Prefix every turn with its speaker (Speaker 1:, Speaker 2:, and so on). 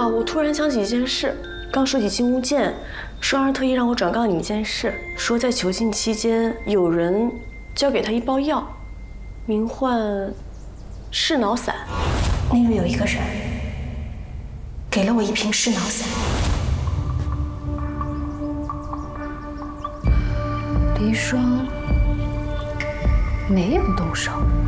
Speaker 1: 啊，我突然想起一件事，刚说起金无剑，双儿特意让我转告你一件事，说在囚禁期间有人交给他一包药，名唤噬脑散。
Speaker 2: 那日有一个人给了我一瓶噬脑散。
Speaker 3: 离霜没有动手。